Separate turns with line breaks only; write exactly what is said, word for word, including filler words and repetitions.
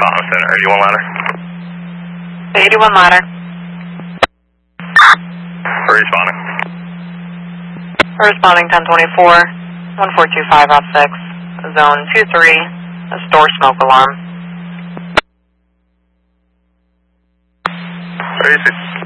responding with an eighty-one ladder.
eighty-one ladder.
We're responding.
We're responding ten twenty-four, one four two five off six, zone two three, a store smoke alarm.
Where is it?